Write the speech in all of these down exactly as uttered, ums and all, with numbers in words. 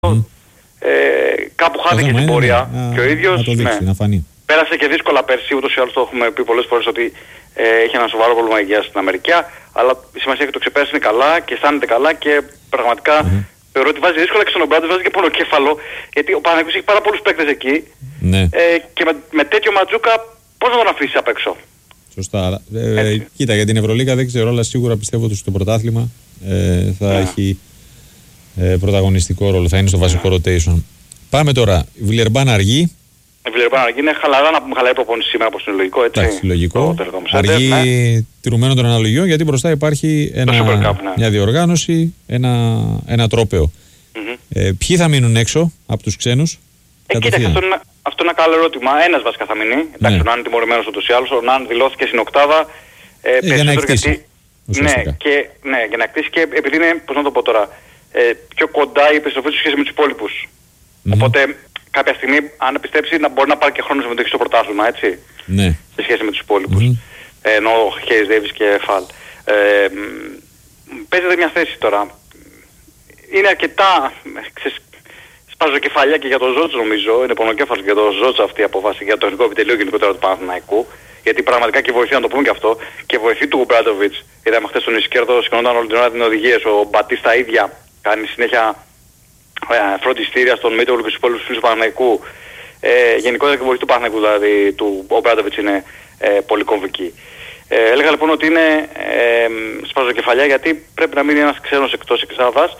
Mm. Ε, κάπου χάθηκε την πορεία είναι, και ο ίδιος να το δείξει, ναι, να φανεί. πέρασε και δύσκολα πέρσι, ούτως ή άλλως το έχουμε πει πολλές φορές ότι ε, έχει ένα σοβαρό πρόβλημα υγείας στην Αμερική, αλλά η σημασία έχει το ξεπέρασε είναι καλά και αισθάνεται καλά και πραγματικά mm-hmm. θεωρώ ότι βάζει δύσκολα και στον Ομπράντοβιτς, βάζει και πονοκέφαλο, γιατί ο Παναθηναϊκός έχει πάρα πολλούς παίκτες εκεί ναι. ε, και με, με τέτοιο Ματζούκα πώς να τον αφήσεις απ' έξω. Σωστά. Ε, κοίτα, για την Ευρωλίγα δεν ξέρω, αλλά σίγουρα πιστεύω ότι στο πρωτάθλημα ε, θα yeah. έχει ε, πρωταγωνιστικό ρόλο, θα είναι στο βασικό yeah. rotation. Πάμε τώρα. Βιλερμπάν αργεί. Η Βιλερμπάν αργεί, είναι χαλαρά να πούμε χαλαρή προπόνηση σήμερα, όπως είναι λογικό, έτσι. Εντάξει, λογικό. Αργεί ναι. τηρουμένο των αναλογιών, γιατί μπροστά υπάρχει ένα, Cup, ναι. μια διοργάνωση, ένα, ένα τρόπαιο. Mm-hmm. Ε, ποιοι θα μείνουν έξω από τους ξένους? Ε, κοίταξε, αυτό είναι, αυτό είναι ένα καλό ερώτημα. Ένας βασικά θα μείνει. Εντάξει, ναι. ο Νάν είναι τιμωρημένος ούτως ή άλλως. Ο Νάν δηλώθηκε στην οκτάδα. Ε, ε, για να εκτίσει. Γιατί, ναι, και, ναι, για να εκτίσει και επειδή είναι, πώς να το πω τώρα, ε, πιο κοντά η επιστροφή του σχέση με τους υπόλοιπους. Mm-hmm. Οπότε κάποια στιγμή, αν πιστέψει, να μπορεί να πάρει και χρόνο συμμετοχή στο πρωτάθλημα, έτσι. Ναι. Σε σχέση με τους υπόλοιπους. Mm-hmm. Ε, ενώ ο Χέις Ντέιβις και Φαλ. Ε, παίζεται μια θέση τώρα. Είναι αρκετά, ξέρεις, σπάζω κεφαλιά και για τον Ζότς νομίζω, είναι πονοκέφαλος για τον Ζότς αυτή η απόφαση για το τεχνικό επιτελείο γενικότερα του Παναθηναϊκού. Γιατί πραγματικά και βοηθεί, να το πούμε και αυτό, και βοηθεί του Ομπράντοβιτς. Είδαμε χθες τον Ισκέρδο, σηκωνόταν όλη την ώρα την οδηγίες, ο Μπατίστα ίδια κάνει συνέχεια ε, φροντιστήρια στον Μίτογλου και στους υπόλοιπους φίλους του Παναθηναϊκού. Ε, γενικότερα και βοηθή του Παναθηναϊκού, δηλαδή του Ομπράντοβιτς είναι ε, πολύ κομβική. Ε, έλεγα λοιπόν ότι είναι ε, σπάζω κεφαλιά γιατί πρέπει να μείνει ένας ξένος εκτός εξάδας.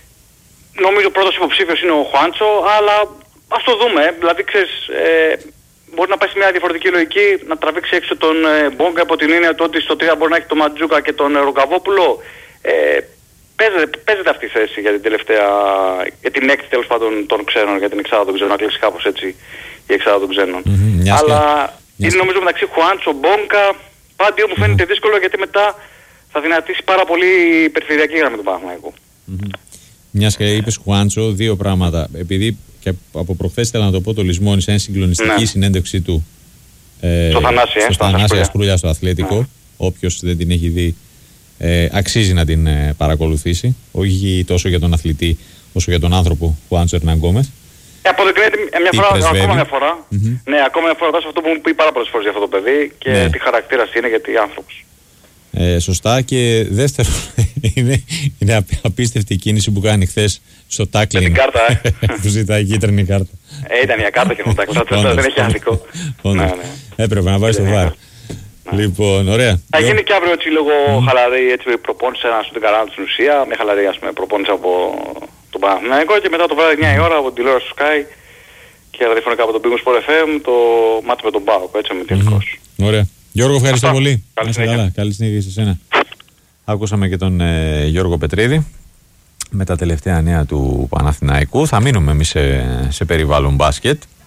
Νομίζω ο πρώτος υποψήφιος είναι ο Χουάντσο, αλλά ας το δούμε. Δηλαδή, ξέρεις, ε, μπορεί να πάει σε μια διαφορετική λογική, να τραβήξει έξω τον ε, Μπόγκα από την έννοια του ότι στο τρία μπορεί να έχει τον Ματζούκα και τον ε, Ρογκαβόπουλο. Ε, παίζεται, παίζεται αυτή η θέση για την τελευταία, για την έκτη τέλος πάντων των ξένων, για την εξάδα των ξένων, να κλείσει κάπως έτσι η εξάδα των ξένων. Mm-hmm, αλλά και... είναι νομίζω μεταξύ Χουάντσο, Μπόγκα, πάντη μου φαίνεται mm-hmm. δύσκολο γιατί μετά θα δυνατήσει πάρα πολύ η περιφερειακή γραμμή του Παναθηναϊκού. Mm-hmm. Μιας και είπες Χουάντσο, δύο πράγματα. Επειδή και από προχθές θέλω να το πω, το λησμόνισε, είναι συγκλονιστική ναι. συνέντευξή του ε, στο Θανάση, στο Θανάση Ασπρούλια στο Αθλέτικο. Ναι. Όποιος δεν την έχει δει ε, αξίζει να την ε, παρακολουθήσει. Όχι τόσο για τον αθλητή όσο για τον άνθρωπο Χουάντσο Ερνάν Γκόμες. Ε, αποδεικνύεται μια φορά, ακόμα μια φορά. Mm-hmm. Ναι, ακόμα μια φορά αυτό που μου πει πάρα πολλές φορές για αυτό το παιδί και ναι. τι χαρακτήρας είναι γιατί άνθρωπος. Ε, σωστά. Και δεύτερο, είναι, είναι απίστευτη η κίνηση που κάνει χθες στο τάκλινγκ. Με την κάρτα, ε. που ζητάει κίτρινη κάρτα. Ε, ήταν μια κάρτα και το τάκλινγκ. Δεν έχει άδικο. Ναι, ναι. Έπρεπε να πάει στο βάρ. Λοιπόν, ωραία. Θα γίνει και αύριο έτσι λίγο mm. χαλαρή έτσι, προπόνηση να σου την καράνα στην ουσία. Μια χαλαρή ας πούμε, προπόνηση από τον Παναθηναϊκό και μετά το βράδυ εννιά η ώρα από την τηλεόραση του Sky και ραδιοφωνικά από τον Big Sport εφ εμ το μάτι με τον Πάοκ, έτσι με τελικός. Mm. Ωραία. Γιώργο, ευχαριστώ Αυτά. πολύ. Καλή συνέχεια. Καλά. Καλή συνέχεια σε εσένα. Άκουσαμε και τον ε, Γιώργο Πετρίδη με τα τελευταία νέα του Παναθηναϊκού. Θα μείνουμε εμείς σε, σε περιβάλλον μπάσκετ.